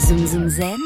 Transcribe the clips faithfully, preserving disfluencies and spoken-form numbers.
Zoom Zoom Zen,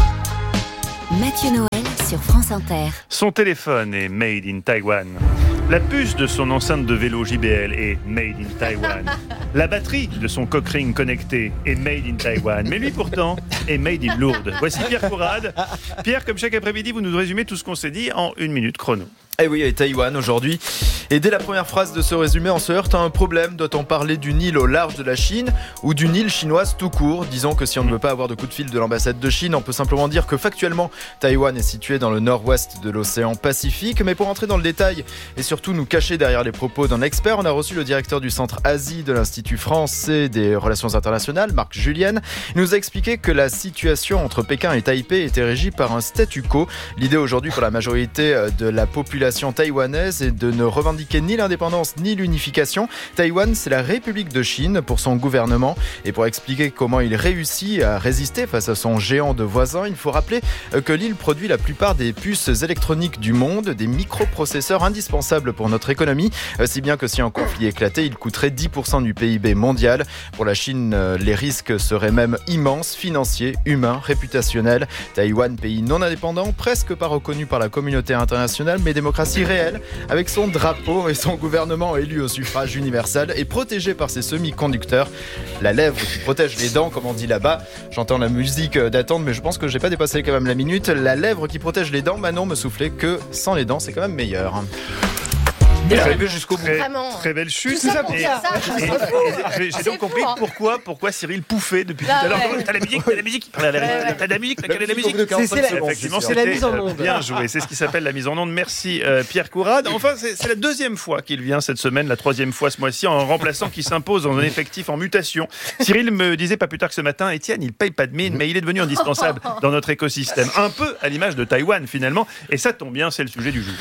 Mathieu Noël sur France Inter. Son téléphone est made in Taïwan. La puce de son enceinte de vélo J B L est made in Taïwan. La batterie de son cockring connecté est made in Taïwan. Mais lui pourtant est made in Lourdes. Voici Pierre Courade. Pierre, comme chaque après-midi, vous nous résumez tout ce qu'on s'est dit en une minute chrono. Eh oui, et Taïwan aujourd'hui. Et dès la première phrase de ce résumé, on se heurte à un problème. Doit-on parler d'une île au large de la Chine ou d'une île chinoise tout court ? Disons que si on ne veut pas avoir de coup de fil de l'ambassade de Chine, on peut simplement dire que factuellement, Taïwan est situé dans le nord-ouest de l'océan Pacifique. Mais pour entrer dans le détail et surtout nous cacher derrière les propos d'un expert, on a reçu le directeur du Centre Asie de l'Institut français des relations internationales, Marc Julienne. Il nous a expliqué que la situation entre Pékin et Taipei était régie par un statu quo. L'idée aujourd'hui pour la majorité de la population taïwanaise est de ne revendiquer ni l'indépendance ni l'unification. Taïwan, c'est la République de Chine pour son gouvernement. Et pour expliquer comment il réussit à résister face à son géant de voisin, il faut rappeler que l'île produit la plupart des puces électroniques du monde, des microprocesseurs indispensables pour notre économie, si bien que si un conflit éclatait, il coûterait dix pour cent du P I B mondial. Pour la Chine, les risques seraient même immenses, financiers, humains, réputationnels. Taïwan, pays non indépendant, presque pas reconnu par la communauté internationale, mais démocratique réelle, avec son drapeau et son gouvernement élu au suffrage universel et protégé par ses semi-conducteurs. La lèvre qui protège les dents, comme on dit là-bas. J'entends la musique d'attente, mais je pense que j'ai pas dépassé quand même la minute. La lèvre qui protège les dents, Manon me soufflait que sans les dents, c'est quand même meilleur. Très, arrivé jusqu'au bout. Très, très belle chute. Tout ça pour Et- ça. et- et- J'ai donc compris pourquoi, pourquoi Cyril pouffait depuis tout à l'heure. T'as la musique, t'as la musique, t'as la, t'as la musique, t'as calé la musique. C'est- c'est la- Effectivement, c'est la c'était, mise en euh, onde. bien joué. C'est ce qui s'appelle la mise en onde. Merci euh, Pierre Courade. Enfin, c'est, c'est la deuxième fois qu'il vient cette semaine, la troisième fois ce mois-ci, en remplaçant qui s'impose dans un effectif en mutation. Cyril me disait pas plus tard que ce matin, Étienne, il paye pas de mine, mais il est devenu indispensable dans notre écosystème. Un peu à l'image de Taïwan finalement. Et ça tombe bien, c'est le sujet du jour.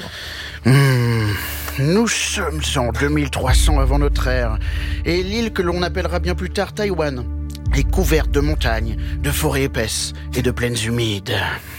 Mmh. Nous sommes en deux mille trois cents avant notre ère, et l'île que l'on appellera bien plus tard Taïwan est couverte de montagnes, de forêts épaisses et de plaines humides.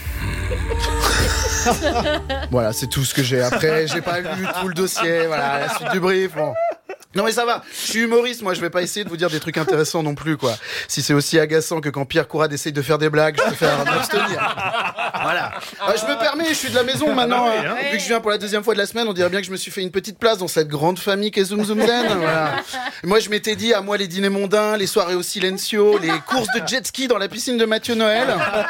Voilà, c'est tout ce que j'ai. Après, j'ai pas lu tout le dossier, voilà, la suite du brief, bon. Non mais ça va, je suis humoriste, moi je vais pas essayer de vous dire des trucs intéressants non plus quoi. Si c'est aussi agaçant que quand Pierre Courade essaye de faire des blagues, je préfère m'abstenir. Voilà. Euh, je me permets, je suis de la maison maintenant. Ah bah oui, hein. Hein. Vu que je viens pour la deuxième fois de la semaine, on dirait bien que je me suis fait une petite place dans cette grande famille qu'est Zoom Zoom Zen. Voilà. Et moi je m'étais dit, à moi les dîners mondains, les soirées au silencio, les courses de jet ski dans la piscine de Mathieu Noël.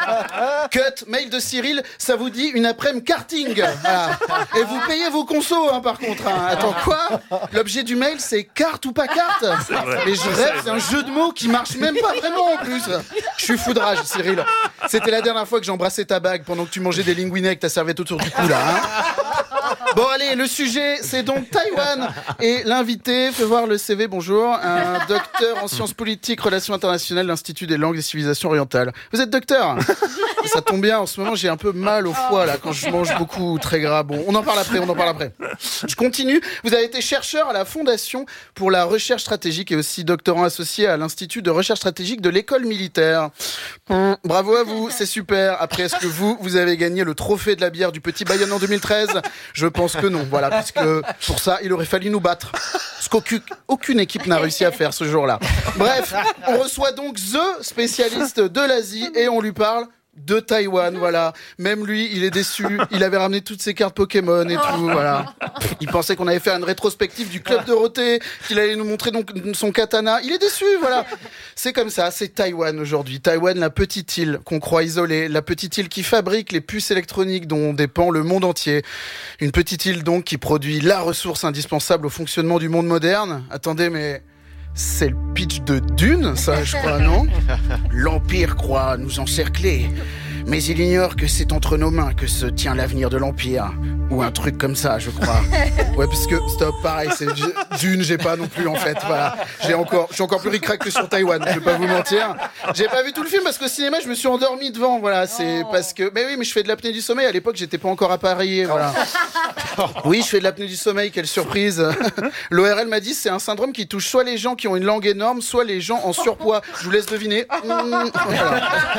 Cut, mail de Cyril, ça vous dit une après-midi karting. Voilà. Et vous payez vos consos hein, par contre. Hein. Attends quoi ? L'objet du mail c'est carte ou pas carte. vrai. Mais je rêve, c'est un jeu de mots qui marche même pas vraiment en plus. Je suis foudrage, Cyril. C'était la dernière fois que j'embrassais ta bague pendant que tu mangeais des linguinés avec ta serviette autour du cou là. Hein. Bon allez, le sujet c'est donc Taïwan et l'invité, fais voir le C V, bonjour, un docteur en sciences politiques, relations internationales, l'Institut des langues et civilisations orientales. Vous êtes docteur ? Ça tombe bien, en ce moment j'ai un peu mal au foie là quand je mange beaucoup très gras. Bon, on en parle après, on en parle après. Je continue. Vous avez été chercheur à la Fondation pour la recherche stratégique et aussi doctorant associé à l'Institut de recherche stratégique de l'école militaire. Hum, bravo à vous, c'est super. Après, est-ce que vous, vous avez gagné le trophée de la bière du Petit Bayonne en deux mille treize ? Je pense que non, voilà, puisque pour ça, il aurait fallu nous battre. Ce qu'aucune aucune équipe n'a réussi à faire ce jour-là. Bref, on reçoit donc The spécialiste de l'Asie et on lui parle de Taïwan, voilà. Même lui, il est déçu. Il avait ramené toutes ses cartes Pokémon et tout, voilà. Il pensait qu'on avait fait une rétrospective du Club Dorothée, qu'il allait nous montrer donc son katana. Il est déçu, voilà. C'est comme ça, c'est Taïwan aujourd'hui. Taïwan, la petite île qu'on croit isolée, la petite île qui fabrique les puces électroniques dont dépend le monde entier. Une petite île donc qui produit la ressource indispensable au fonctionnement du monde moderne. Attendez, mais c'est le pitch de Dune, ça, je crois, non ? L'Empire croit nous encercler, mais il ignore que c'est entre nos mains que se tient l'avenir de l'Empire. Ou un truc comme ça, je crois. Ouais, parce que, stop, pareil, c'est Dune, j'ai pas non plus, en fait, voilà. J'ai encore, je suis encore plus ric-rac que sur Taïwan, je vais pas vous mentir. J'ai pas vu tout le film parce qu'au cinéma, je me suis endormi devant, voilà. C'est parce que, mais oui, mais je fais de l'apnée du sommeil. À l'époque, j'étais pas encore à Paris, voilà. Oui, je fais de l'apnée du sommeil, quelle surprise. L'O R L m'a dit, c'est un syndrome qui touche soit les gens qui ont une langue énorme, soit les gens en surpoids. Je vous laisse deviner. Mmh, voilà.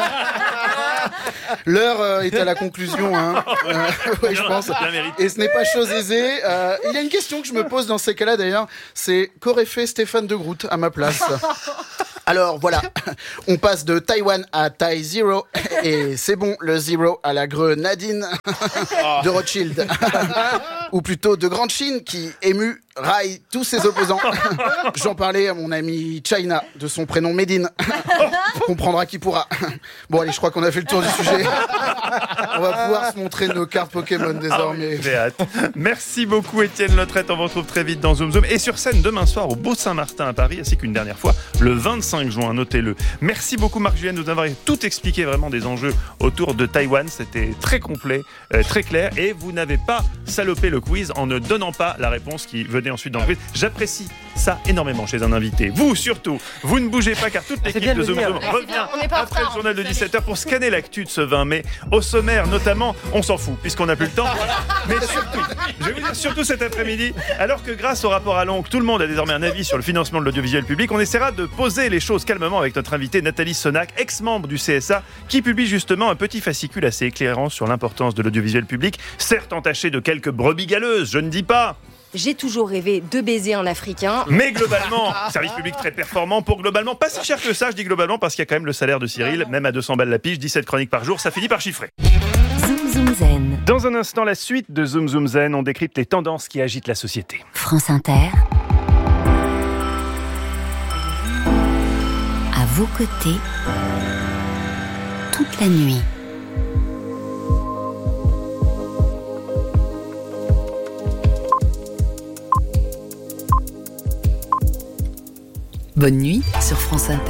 L'heure euh, est à la conclusion, hein. Euh, ouais, je pense. Et ce n'est pas chose aisée. Euh, il y a une question que je me pose dans ces cas-là, d'ailleurs. C'est qu'aurait fait Stéphane de Groot à ma place ? Alors voilà, on passe de Taïwan à Thai Zero et c'est bon, le Zero à la grenadine de Rothschild. Ou plutôt de Grande Chine qui, ému, raille tous ses opposants. J'en parlais à mon ami China, de son prénom Médine. Comprendra qui pourra. Bon allez, je crois qu'on a fait le tour du sujet. On va pouvoir se montrer nos cartes Pokémon désormais. Ah oui, j'ai hâte. Merci beaucoup Étienne Lautrette, on vous retrouve très vite dans Zoom Zoom. Et sur scène demain soir au Beau Saint-Martin à Paris, ainsi qu'une dernière fois le vingt-cinq juin, notez-le. Merci beaucoup Marc Julien de nous avoir tout expliqué vraiment des enjeux autour de Taïwan. C'était très complet, euh, très clair. Et vous n'avez pas salopé le quiz en ne donnant pas la réponse qui venait ensuite dans le quiz. J'apprécie ça énormément chez un invité. Vous surtout, vous ne bougez pas car toute l'équipe de Zoom Zoom revient après le journal de dix-sept heures pour scanner l'actu de ce vingt mai. Au sommaire notamment, on s'en fout puisqu'on n'a plus le temps. Mais surtout, je vais vous dire surtout cet après-midi, alors que grâce au rapport à l'oncle, tout le monde a désormais un avis sur le financement de l'audiovisuel public, on essaiera de poser les choses calmement avec notre invitée Nathalie Sonac, ex-membre du C S A, qui publie justement un petit fascicule assez éclairant sur l'importance de l'audiovisuel public, certes entaché de quelques brebis galeuses, je ne dis pas. J'ai toujours rêvé de baiser un Africain. Mais globalement, service public très performant pour globalement, pas si cher que ça, je dis globalement parce qu'il y a quand même le salaire de Cyril, même à deux cents balles la pige, dix-sept chroniques par jour, ça finit par chiffrer. Zoom Zoom Zen. Dans un instant, la suite de Zoom Zoom Zen, on décrypte les tendances qui agitent la société. France Inter. À vos côtés, toute la nuit. Bonne nuit sur France Inter.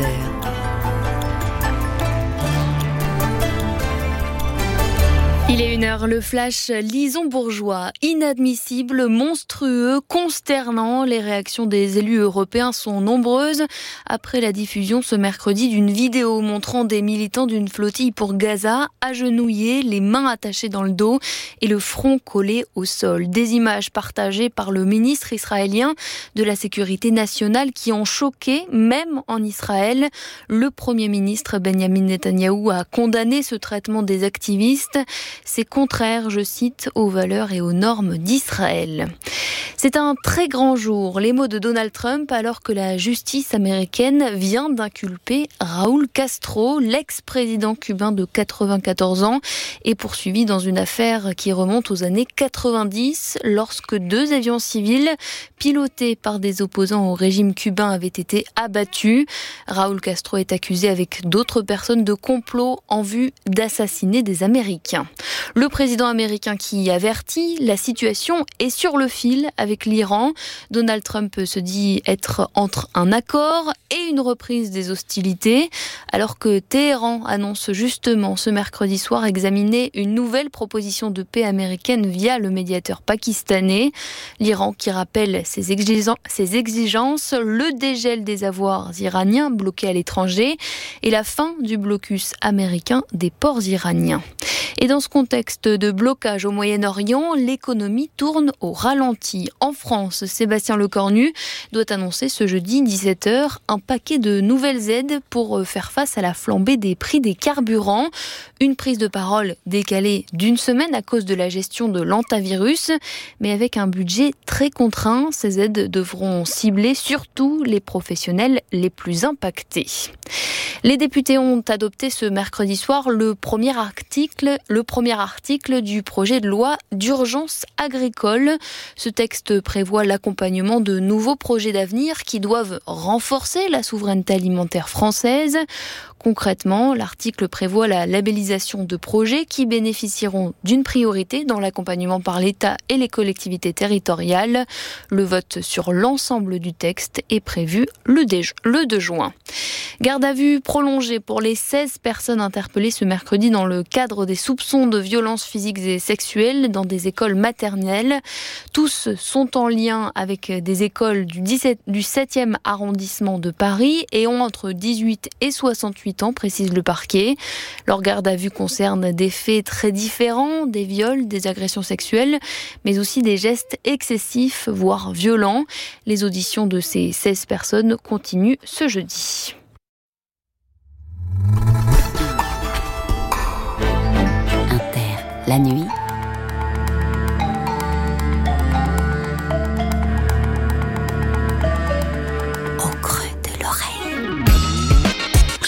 Il est une heure, le flash Lison Bourgeois, inadmissible, monstrueux, consternant. Les réactions des élus européens sont nombreuses après la diffusion ce mercredi d'une vidéo montrant des militants d'une flottille pour Gaza, agenouillés, les mains attachées dans le dos et le front collé au sol. Des images partagées par le ministre israélien de la Sécurité nationale qui ont choqué, même en Israël. Le Premier ministre Benjamin Netanyahou a condamné ce traitement des activistes. C'est contraire, je cite, aux valeurs et aux normes d'Israël. C'est un très grand jour, les mots de Donald Trump, alors que la justice américaine vient d'inculper Raúl Castro, l'ex-président cubain de quatre-vingt-quatorze ans, est poursuivi dans une affaire qui remonte aux années quatre-vingt-dix, lorsque deux avions civils pilotés par des opposants au régime cubain avaient été abattus. Raúl Castro est accusé avec d'autres personnes de complot en vue d'assassiner des Américains. Le président américain qui avertit, la situation est sur le fil avec l'Iran. Donald Trump se dit être entre un accord et une reprise des hostilités, alors que Téhéran annonce justement ce mercredi soir examiner une nouvelle proposition de paix américaine via le médiateur pakistanais. L'Iran qui rappelle ses exigences, ses exigences, le dégel des avoirs iraniens bloqués à l'étranger et la fin du blocus américain des ports iraniens. Et dans ce contexte de blocage au Moyen-Orient, l'économie tourne au ralenti. En France, Sébastien Lecornu doit annoncer ce jeudi dix-sept heures un paquet de nouvelles aides pour faire face à la flambée des prix des carburants. Une prise de parole décalée d'une semaine à cause de la gestion de l'antavirus, mais avec un budget très contraint, ces aides devront cibler surtout les professionnels les plus impactés. Les députés ont adopté ce mercredi soir le premier article, le premier article du projet de loi d'urgence agricole. Ce texte prévoit l'accompagnement de nouveaux projets d'avenir qui doivent renforcer la souveraineté alimentaire française. Concrètement, l'article prévoit la labellisation de projets qui bénéficieront d'une priorité dans l'accompagnement par l'État et les collectivités territoriales. Le vote sur l'ensemble du texte est prévu le deux juin. Garde à vue prolongée pour les seize personnes interpellées ce mercredi dans le cadre des soupçons de violences physiques et sexuelles dans des écoles maternelles. Tous sont en lien avec des écoles du, dix-sept, du septième arrondissement de Paris et ont entre dix-huit et soixante-huit ans, précise le parquet. Leur garde à vue concerne des faits très différents, des viols, des agressions sexuelles, mais aussi des gestes excessifs, voire violents. Les auditions de ces seize personnes continuent ce jeudi. Inter, la nuit. Au creux de l'oreille.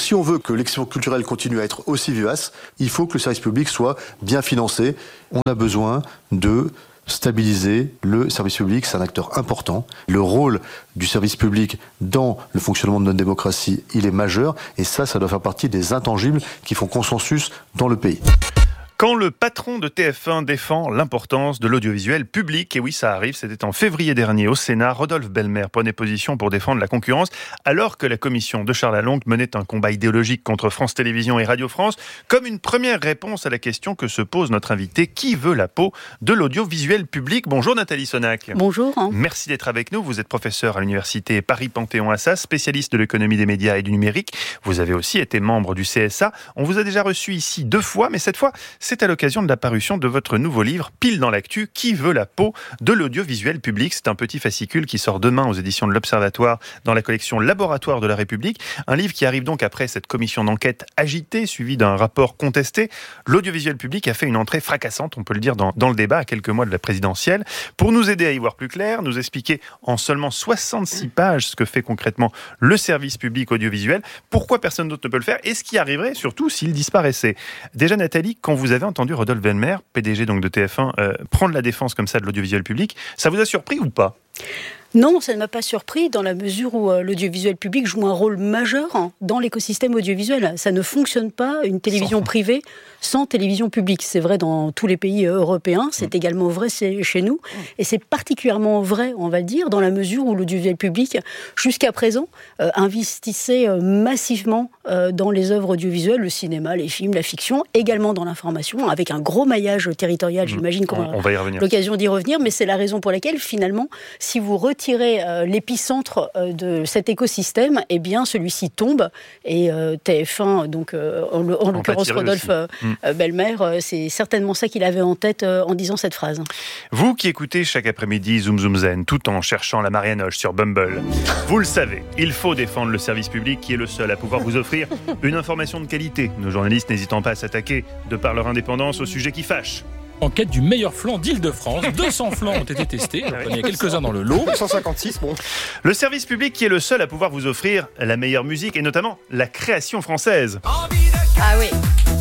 si on veut que l'expression culturelle continue à être aussi vivace, il faut que le service public soit bien financé. On a besoin de stabiliser le service public, c'est un acteur important. Le rôle du service public dans le fonctionnement de notre démocratie, il est majeur, et ça, ça doit faire partie des intangibles qui font consensus dans le pays. Quand le patron de T F un défend l'importance de l'audiovisuel public, et oui, ça arrive, c'était en février dernier au Sénat, Rodolphe Belmer prenait position pour défendre la concurrence, alors que la commission de Charles Lalonde menait un combat idéologique contre France Télévisions et Radio France, comme une première réponse à la question que se pose notre invité, qui veut la peau de l'audiovisuel public? Bonjour Nathalie Sonac. Bonjour. Merci d'être avec nous. Vous êtes professeur à l'université Paris-Panthéon-Assas, spécialiste de l'économie des médias et du numérique. Vous avez aussi été membre du C S A. On vous a déjà reçu ici deux fois, mais cette fois, c'est à l'occasion de la parution de votre nouveau livre, Pile dans l'actu, qui veut la peau de l'audiovisuel public. C'est un petit fascicule qui sort demain aux éditions de l'Observatoire dans la collection Laboratoire de la République. Un livre qui arrive donc après cette commission d'enquête agitée, suivie d'un rapport contesté. L'audiovisuel public a fait une entrée fracassante, on peut le dire, dans, dans le débat à quelques mois de la présidentielle. Pour nous aider à y voir plus clair, nous expliquer en seulement soixante-six pages ce que fait concrètement le service public audiovisuel, pourquoi personne d'autre ne peut le faire et ce qui arriverait surtout s'il disparaissait. Déjà Nathalie, quand vous avez entendu Rodolphe Belmer, P D G donc de T F un, euh, prendre la défense comme ça de l'audiovisuel public, ça vous a surpris ou pas ? Non, ça ne m'a pas surpris dans la mesure où euh, l'audiovisuel public joue un rôle majeur hein, dans l'écosystème audiovisuel. Ça ne fonctionne pas, une télévision sans... privée, sans télévision publique. C'est vrai dans tous les pays euh, européens, c'est mmh. également vrai c'est chez nous. Mmh. Et c'est particulièrement vrai, on va dire, dans la mesure où l'audiovisuel public, jusqu'à présent, euh, investissait euh, massivement euh, dans les œuvres audiovisuelles, le cinéma, les films, la fiction, également dans l'information, avec un gros maillage territorial. Mmh. J'imagine qu'on on, on va y revenir. L'occasion d'y revenir, mais c'est la raison pour laquelle, finalement, si vous retirez euh, l'épicentre euh, de cet écosystème, eh bien, celui-ci tombe. Et euh, T F un, donc, euh, en, en l'occurrence Rodolphe euh, mmh. Belmer, euh, c'est certainement ça qu'il avait en tête euh, en disant cette phrase. Vous qui écoutez chaque après-midi Zoom Zoom Zen, tout en cherchant la Marianoche sur Bumble, vous le savez, il faut défendre le service public qui est le seul à pouvoir vous offrir une information de qualité. Nos journalistes n'hésitant pas à s'attaquer, de par leur indépendance, au sujet qui fâche. En quête du meilleur flan d'Île-de-France. deux cents flans ont été testés. Il y a quelques-uns dans le lot. cent cinquante-six, bon. Le service public qui est le seul à pouvoir vous offrir la meilleure musique et notamment la création française. Ah oui.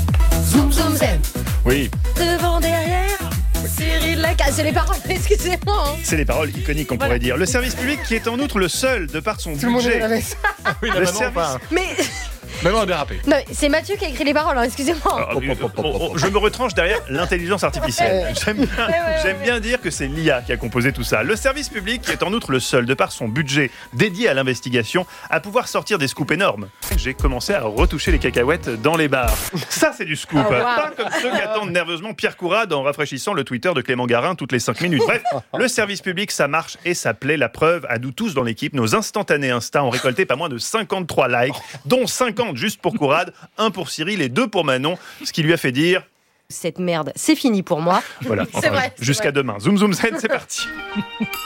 Zoom zoom zen. Oui. Devant, derrière. Cyril Lacasse. C'est les paroles, excusez-moi. Hein. C'est les paroles iconiques, on voilà. pourrait dire. Le service public qui est en outre le seul, de par son Tout budget. Le, ah oui, là, le service... pas. Mais... Maintenant, on a dérapé. Non, c'est Mathieu qui a écrit les paroles, hein, excusez-moi. Ah, oh, oh, oh, oh, oh. Je me retranche derrière l'intelligence artificielle. J'aime bien, ouais, ouais, j'aime ouais. bien dire que c'est l'I A qui a composé tout ça. Le service public qui est en outre le seul, de par son budget dédié à l'investigation, à pouvoir sortir des scoops énormes. J'ai commencé à retoucher les cacahuètes dans les bars. Ça, c'est du scoop. Oh, wow. Pas comme ceux qui attendent nerveusement Pierre Courade en rafraîchissant le Twitter de Clément Garin toutes les cinq minutes. Bref, le service public, ça marche et ça plaît. La preuve, à nous tous dans l'équipe, nos instantanés Insta ont récolté pas moins de cinquante-trois likes, dont cinquante juste pour Courade, un pour Cyril et deux pour Manon, ce qui lui a fait dire... Cette merde, c'est fini pour moi. Voilà, enfin, c'est vrai, jusqu'à c'est vrai. Demain. Zoom Zoom Zen, c'est parti.